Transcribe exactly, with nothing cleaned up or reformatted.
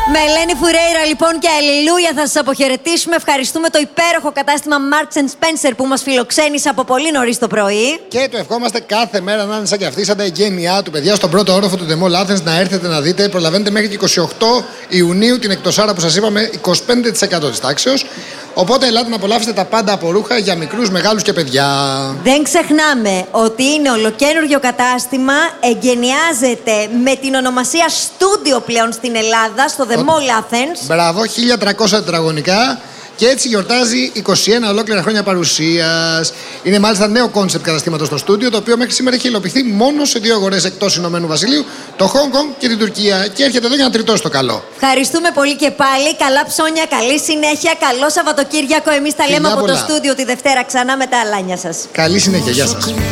Με Ελένη Φουρέιρα λοιπόν και αλληλούια θα σας αποχαιρετήσουμε. Ευχαριστούμε το υπέροχο κατάστημα Marks and Spencer που μας φιλοξένησε από πολύ νωρίς το πρωί. Και το ευχόμαστε κάθε μέρα να είναι σαν και αυτή, σαν τα εγγένειά του, παιδιά, στον πρώτο όροφο του The Mall Athens να έρθετε να δείτε. Προλαβαίνετε μέχρι και είκοσι οκτώ Ιουνίου την εκτοσάρα που σας είπαμε, είκοσι πέντε τοις εκατό της τάξεως. Οπότε ελάτε να απολαύσετε τα πάντα από ρούχα για μικρούς, μεγάλους και παιδιά. Δεν ξεχνάμε ότι είναι ολοκαίνουργιο κατάστημα. Εγκαινιάζεται με την ονομασία Studio πλέον στην Ελλάδα, στο The Mall Athens. Μπράβο, χίλια τριακόσια τετραγωνικά. Και έτσι γιορτάζει είκοσι ένα ολόκληρα χρόνια παρουσίας. Είναι μάλιστα νέο κόνσεπτ καταστήματος στο στούντιο, το οποίο μέχρι σήμερα έχει υλοποιηθεί μόνο σε δύο αγορές εκτός Ηνωμένου Βασιλείου, το Χονγκ Κονγκ και την Τουρκία. Και έρχεται εδώ για να τριτώσει το καλό. Ευχαριστούμε πολύ και πάλι. Καλά ψώνια, καλή συνέχεια, καλό Σαββατοκύριακο. Εμείς τα λέμε από πολλά. το στούντιο τη Δευτέρα ξανά με τα αλάνια σας. Καλή συνέχεια, γεια σας.